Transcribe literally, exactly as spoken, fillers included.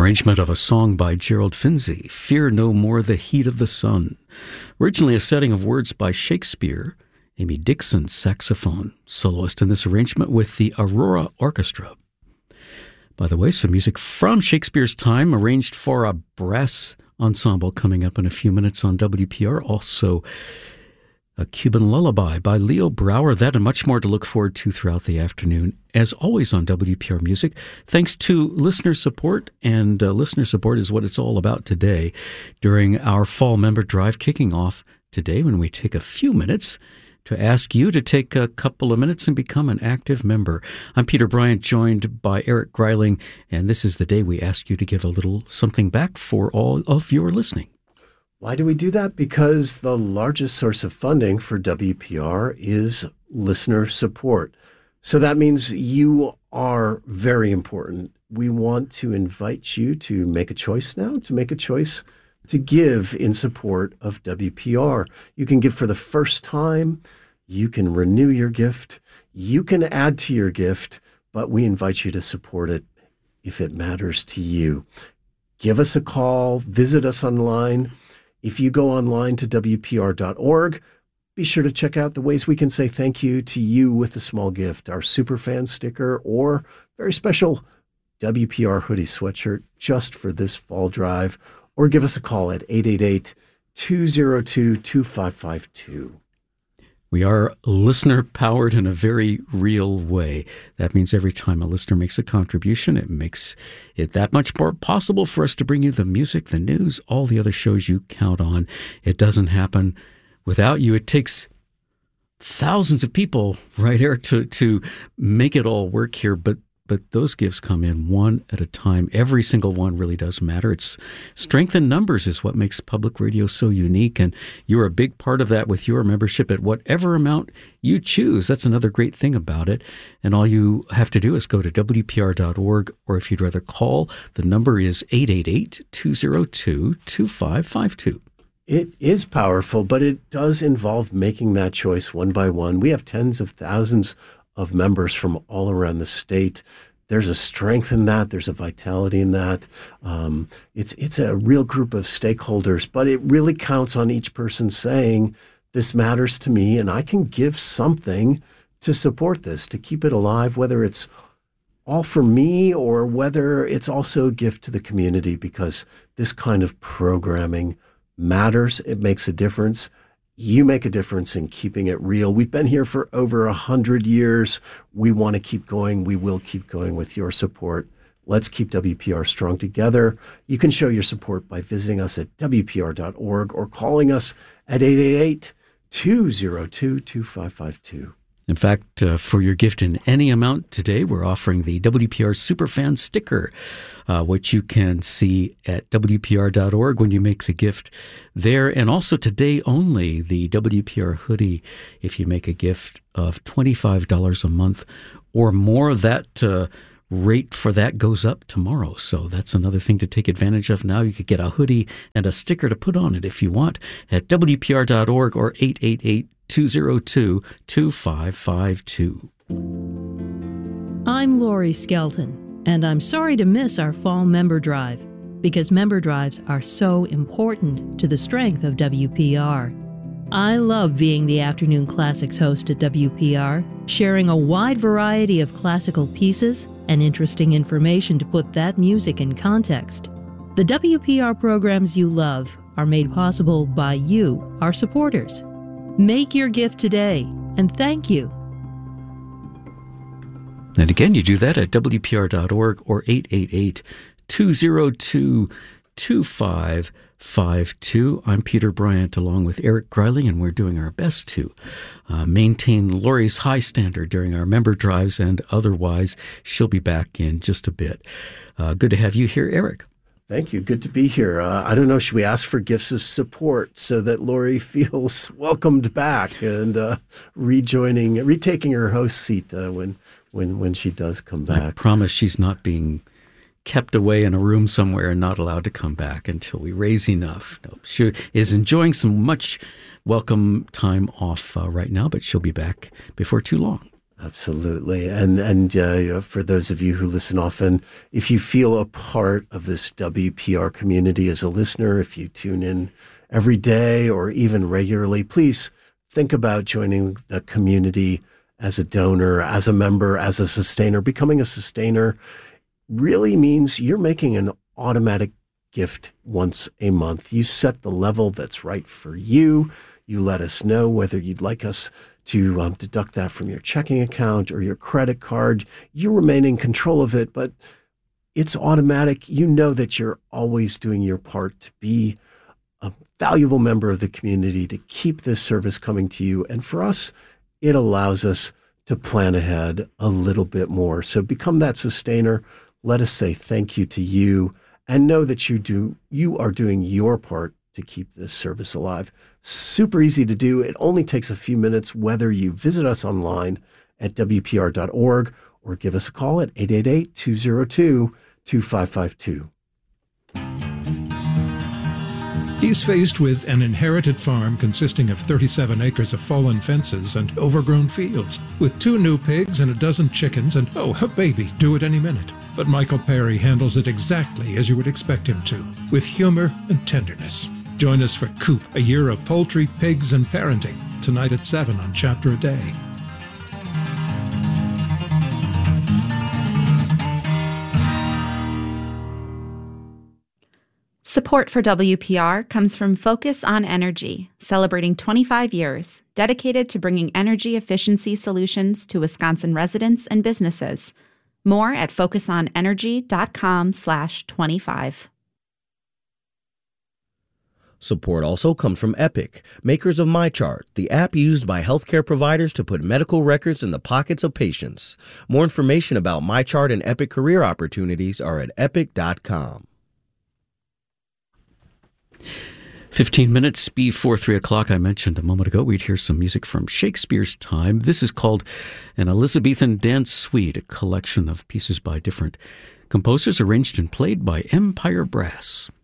arrangement of a song by Gerald Finzi, Fear No More the Heat of the Sun. Originally a setting of words by Shakespeare, Amy Dixon, saxophone soloist in this arrangement with the Aurora Orchestra. By the way, some music from Shakespeare's time arranged for a brass ensemble coming up in a few minutes on W P R. Also, a Cuban Lullaby by Leo Brouwer. That and much more to look forward to throughout the afternoon, as always on W P R Music. Thanks to listener support, and uh, listener support is what it's all about today during our Fall Member Drive, kicking off today when we take a few minutes to ask you to take a couple of minutes and become an active member. I'm Peter Bryant, joined by Eric Greiling, and this is the day we ask you to give a little something back for all of your listening. Why do we do that? Because the largest source of funding for W P R is listener support. So that means you are very important. We want to invite you to make a choice now, to make a choice to give in support of W P R. You can give for the first time. You can renew your gift. You can add to your gift, but we invite you to support it if it matters to you. Give us a call. Visit us online. If you go online to W P R dot org, be sure to check out the ways we can say thank you to you with a small gift, our Superfan sticker or very special W P R hoodie sweatshirt just for this fall drive, or give us a call at eight eight eight, two oh two, two five five two. We are listener-powered in a very real way. That means every time a listener makes a contribution, it makes it that much more possible for us to bring you the music, the news, all the other shows you count on. It doesn't happen without you. It takes thousands of people, right, Eric, to, to make it all work here, but But those gifts come in one at a time. Every single one really does matter. It's strength in numbers is what makes public radio so unique, and you're a big part of that with your membership at whatever amount you choose. That's another great thing about it. And all you have to do is go to W P R dot org, or if you'd rather call, the number is eight eight eight, two oh two, two five five two. It is powerful, but it does involve making that choice one by one. We have tens of thousands of members from all around the state. There's a strength in that. There's a vitality in that. Um, it's it's a real group of stakeholders, but it really counts on each person saying, this matters to me, and I can give something to support this, to keep it alive, whether it's all for me or whether it's also a gift to the community, because this kind of programming matters. It makes a difference. You make a difference in keeping it real. We've been here for over a hundred years. We want to keep going. We will keep going with your support. Let's keep W P R strong together. You can show your support by visiting us at W P R dot org or calling us at eight eight eight, two oh two, two five five two. In fact, uh, for your gift in any amount today, we're offering the W P R Superfan sticker, uh, which you can see at W P R dot org when you make the gift there. And also today only, the W P R hoodie, if you make a gift of twenty-five dollars a month or more. That uh, rate for that goes up tomorrow. So that's another thing to take advantage of now. You could get a hoodie and a sticker to put on it if you want at W P R dot org or eight eight eight, two oh two, two five five two. I'm Lori Skelton, and I'm sorry to miss our fall member drive, because member drives are so important to the strength of W P R. I love being the Afternoon Classics host at W P R, sharing a wide variety of classical pieces and interesting information to put that music in context. The W P R programs you love are made possible by you, our supporters. Make your gift today, and thank you. And again, you do that at W P R dot org or eight eight eight, two oh two, two five five two. I'm Peter Bryant along with Eric Greiling, and we're doing our best to uh, maintain Lori's high standard during our member drives and otherwise. She'll be back in just a bit. Uh, good to have you here, Eric. Thank you. Good to be here. Uh, I don't know, should we ask for gifts of support so that Lori feels welcomed back and uh, rejoining, retaking her host seat uh, when, when, when she does come back? I promise she's not being kept away in a room somewhere and not allowed to come back until we raise enough. No, she is enjoying some much welcome time off uh, right now, but she'll be back before too long. Absolutely. And and uh, for those of you who listen often, if you feel a part of this W P R community as a listener, if you tune in every day or even regularly, please think about joining the community as a donor, as a member, as a sustainer. Becoming a sustainer really means you're making an automatic gift once a month. You set the level that's right for you. You let us know whether you'd like us to um, deduct that from your checking account or your credit card. You remain in control of it, but it's automatic. You know that you're always doing your part to be a valuable member of the community, to keep this service coming to you. And for us, it allows us to plan ahead a little bit more. So become that sustainer. Let us say thank you to you, and know that you do you are doing your part to keep this service alive. Super easy to do. It only takes a few minutes, whether you visit us online at W P R dot org or give us a call at eight eight eight, two zero two, two five five two. He's faced with an inherited farm consisting of thirty-seven acres of fallen fences and overgrown fields, with two new pigs and a dozen chickens and, oh, a baby due at any minute. But Michael Perry handles it exactly as you would expect him to, with humor and tenderness. Join us for Coop, a year of poultry, pigs, and parenting, tonight at seven on Chapter a Day. Support for W P R comes from Focus on Energy, celebrating twenty-five years, dedicated to bringing energy efficiency solutions to Wisconsin residents and businesses. More at focusonenergy.com slash 25. Support also comes from Epic, makers of MyChart, the app used by healthcare providers to put medical records in the pockets of patients. More information about MyChart and Epic career opportunities are at epic dot com. Fifteen minutes before three o'clock, I mentioned a moment ago, we'd hear some music from Shakespeare's time. This is called an Elizabethan Dance Suite, a collection of pieces by different composers arranged and played by Empire Brass.